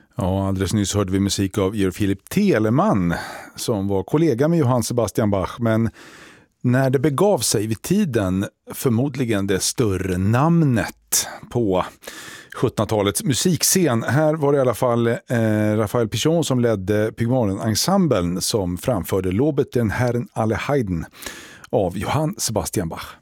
Ja, alldeles nyss hörde vi musik av Georg Philipp Telemann som var kollega med Johann Sebastian Bach, men när det begav sig vid tiden förmodligen det större namnet på 1700-talets musikscen. Här var det i alla fall Raphael Pichon som ledde Pygmalion-ensemblen som framförde Lobet den Herrn alle Heiden av Johann Sebastian Bach.